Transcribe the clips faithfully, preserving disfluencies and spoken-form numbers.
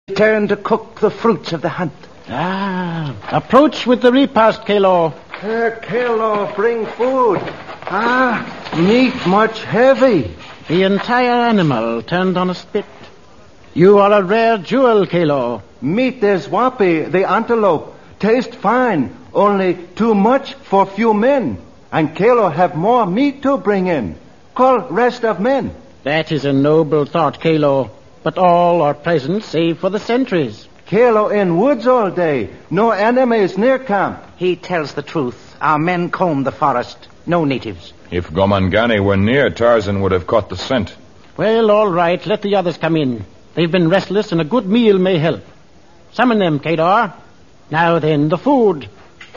Turn to cook the fruits of the hunt. Ah, approach with the repast, Kalo. Uh, Kalo, bring food. Ah, meat much heavy. The entire animal turned on a spit. You are a rare jewel, Kalo. Meat is wapi, the antelope. Taste fine, only too much for few men. And Kalo have more meat to bring in. Call rest of men. That is a noble thought, Kalo. But all are present save for the sentries. Kalo in woods all day. No enemies near camp. He tells the truth. Our men comb the forest. No natives. If Gomangani were near, Tarzan would have caught the scent. Well, all right. Let the others come in. They've been restless, and a good meal may help. Summon them, Kadar. Now then, the food.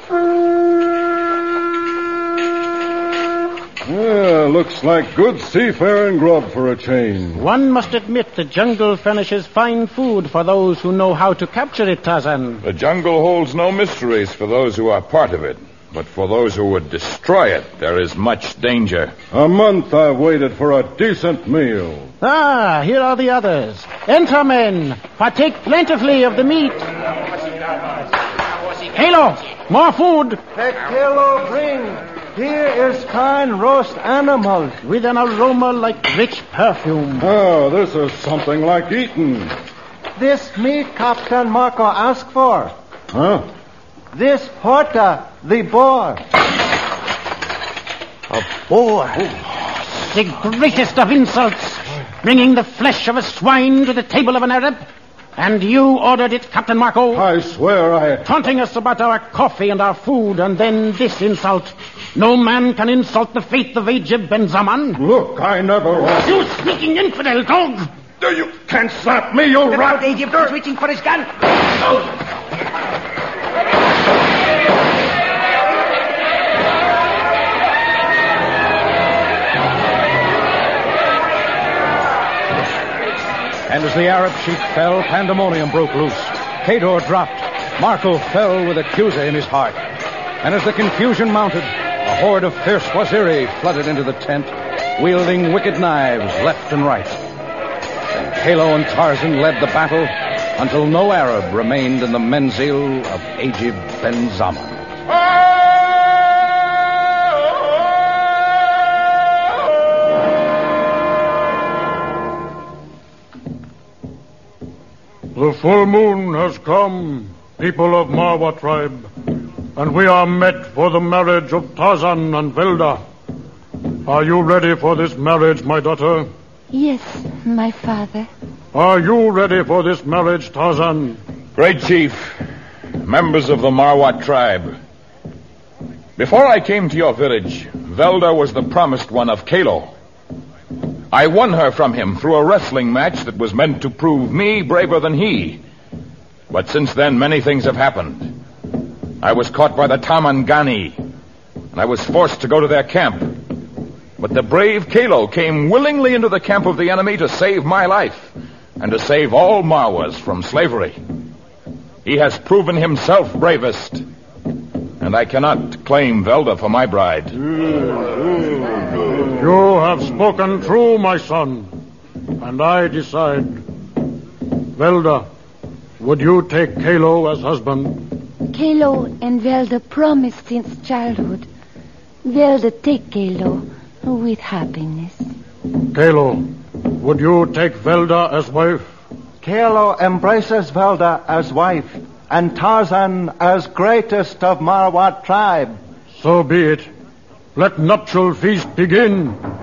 Yeah, looks like good seafaring grub for a change. One must admit the jungle furnishes fine food for those who know how to capture it, Tarzan. The jungle holds no mysteries for those who are part of it. But for those who would destroy it, there is much danger. A month I've waited for a decent meal. Ah, here are the others. Enter, men. Partake plentifully of the meat. Kalo, more food. Hey, Kalo, bring. Here is fine roast animals. With an aroma like rich perfume. Oh, this is something like eating. This meat Captain Marco asked for. Huh? This Horta, the boar. A boar? The greatest of insults. Bringing the flesh of a swine to the table of an Arab. And you ordered it, Captain Marco? I swear I... Taunting us about our coffee and our food, and then this insult. No man can insult the faith of Ajib Ben Zaman. Look, I never... You sneaking infidel dog! You can't slap me, you rat! Ajib is reaching for his gun. And as the Arab sheep fell, pandemonium broke loose. Kador dropped. Marco fell with accuser in his heart. And as the confusion mounted, a horde of fierce Waziri flooded into the tent, wielding wicked knives left and right. And Kalo and Tarzan led the battle until no Arab remained in the menzil of Ajib Ben Zaman. The full moon has come, people of Marwa tribe, and we are met for the marriage of Tarzan and Velda. Are you ready for this marriage, my daughter? Yes, my father. Are you ready for this marriage, Tarzan? Great Chief, members of the Marwa tribe, before I came to your village, Velda was the promised one of Kalo. I won her from him through a wrestling match that was meant to prove me braver than he. But since then, many things have happened. I was caught by the Tamangani, and I was forced to go to their camp. But the brave Kalo came willingly into the camp of the enemy to save my life and to save all Marwas from slavery. He has proven himself bravest, and I cannot claim Velda for my bride. You have spoken true, my son, and I decide. Velda, would you take Kalo as husband? Kalo and Velda promised since childhood. Velda take Kalo with happiness. Kalo, would you take Velda as wife? Kalo embraces Velda as wife, and Tarzan as greatest of Marwa tribe. So be it. Let nuptial feast begin.